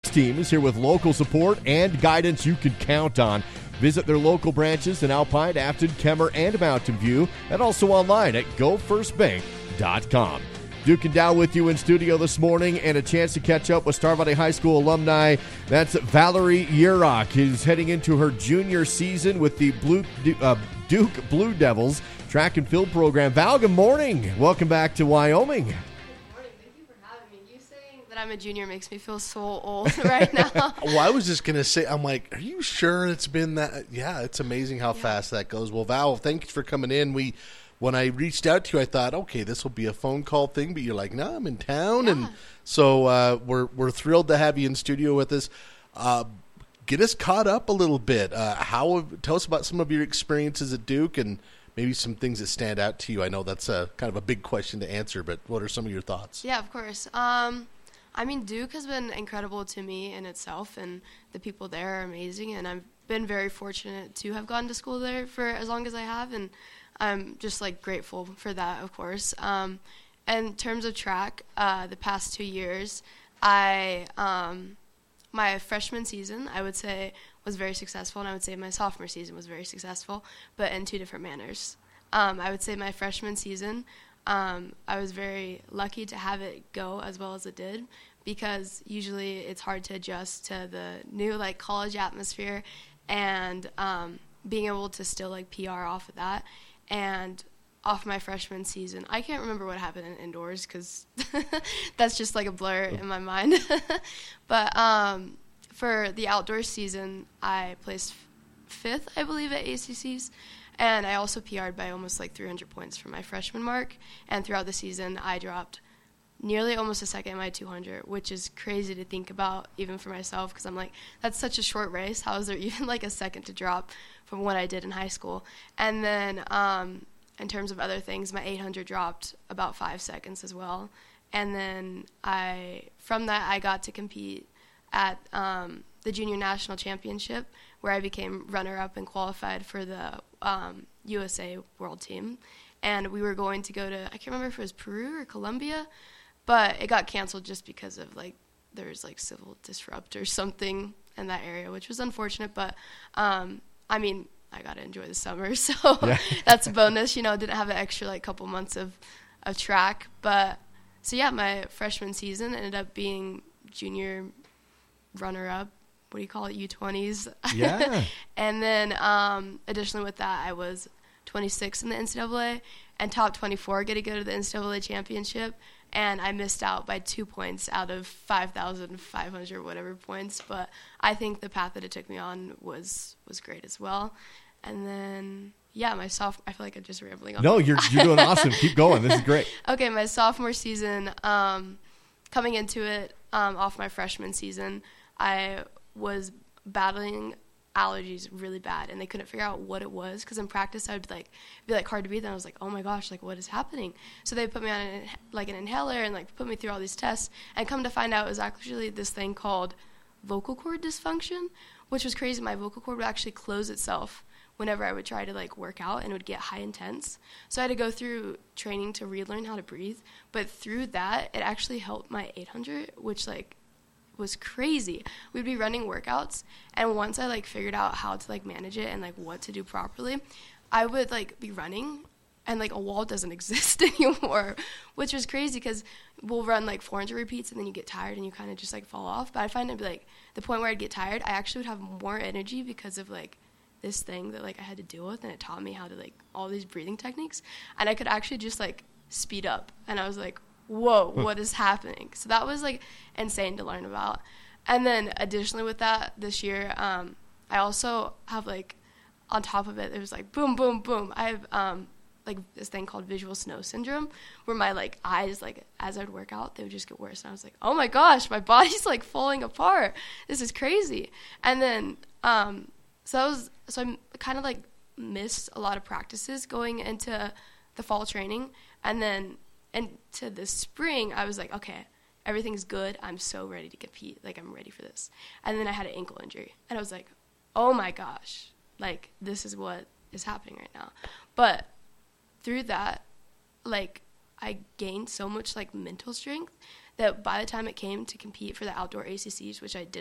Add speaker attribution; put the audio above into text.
Speaker 1: team is here with local support and guidance you can count on. Visit their local branches in Alpine, Afton, Kemmer, and Mountain View, and also online at gofirstbank.com. Duke and Dow with you in studio this morning, and a chance to catch up with Star Valley High School alumni. That's Valerie Yurok, who's heading into her junior season with the Duke Blue Devils track and field program. Val, good morning. Welcome back to Wyoming.
Speaker 2: Good morning. Thank you for having me. You saying that I'm a junior makes me feel so old right now.
Speaker 3: Well, I was just going to say, I'm like, are you sure it's been that? Yeah, it's amazing how fast that goes. Well, Val, thanks for coming in. When I reached out to you, I thought, okay, this will be a phone call thing, but you're like, no, I'm in town.
Speaker 2: Yeah.
Speaker 3: And so we're thrilled to have you in studio with us. Get us caught up a little bit. Tell us about some of your experiences at Duke and maybe some things that stand out to you. I know that's kind of a big question to answer, but what are some of your thoughts?
Speaker 2: Yeah, of course. Duke has been incredible to me in itself, and the people there are amazing, and I've been very fortunate to have gone to school there for as long as I have, and I'm just, grateful for that, of course. In terms of track, the past 2 years, my freshman season, I would say, was very successful, and I would say my sophomore season was very successful, but in two different manners. I would say my freshman season, I was very lucky to have it go as well as it did, because usually it's hard to adjust to the new, college atmosphere, and being able to still, PR off of that. And off my freshman season, I can't remember what happened in indoors because that's just a blur in my mind. But for the outdoor season, I placed 5th, I believe, at ACCs. And I also PR'd by almost 300 points for my freshman mark. And throughout the season, I dropped nearly almost a second in my 200, which is crazy to think about even for myself, because I'm like, that's such a short race. How is there even a second to drop from what I did in high school? And then in terms of other things, my 800 dropped about 5 seconds as well. And then from that I got to compete at the Junior National Championship, where I became runner-up and qualified for the USA World Team. And we were going to go to, I can't remember if it was Peru or Colombia, but it got canceled just because of there was civil disrupt or something in that area, which was unfortunate. But I got to enjoy the summer, so yeah. That's a bonus. Didn't have an extra couple months of track. But so yeah, my freshman season ended up being junior runner-up. What do you call it? U20s.
Speaker 1: Yeah.
Speaker 2: And then additionally with that, I was 26 in the NCAA and top 24 getting to go to the NCAA championship. And I missed out by 2 points out of 5,500 whatever points. But I think the path that it took me on was great as well. And then, yeah, my sophomore, I feel like I'm just rambling on.
Speaker 1: No, you're doing awesome. Keep going. This is great.
Speaker 2: Okay, my sophomore season, coming into it off my freshman season, I was battling allergies really bad, and they couldn't figure out what it was, because in practice I would be hard to breathe, and I was like, oh my gosh, what is happening? So they put me on an inhaler and put me through all these tests, and come to find out it was actually this thing called vocal cord dysfunction, which was crazy. My vocal cord would actually close itself whenever I would try to work out, and it would get high intense. So I had to go through training to relearn how to breathe, but through that it actually helped my 800, which was crazy. We'd be running workouts, and once I figured out how to manage it and what to do properly, I would be running, and a wall doesn't exist anymore, which was crazy, because we'll run 400 repeats and then you get tired and you kind of just fall off. But I find it'd be the point where I'd get tired, I actually would have more energy because of this thing that I had to deal with, and it taught me how to all these breathing techniques, and I could actually just speed up, and I was like, whoa, what is happening? So that was insane to learn about. And then additionally with that, this year, I also have on top of it, it was boom, boom, boom. I have this thing called visual snow syndrome, where my eyes, as I would work out, they would just get worse. And I was like, oh my gosh, my body's falling apart. This is crazy. And then so I kind of missed a lot of practices going into the fall training, and then into the spring, I was like, okay, everything's good. I'm so ready to compete. I'm ready for this. And then I had an ankle injury, and I was like, oh my gosh, this is what is happening right now. But through that, I gained so much mental strength that by the time it came to compete for the outdoor ACCs, which I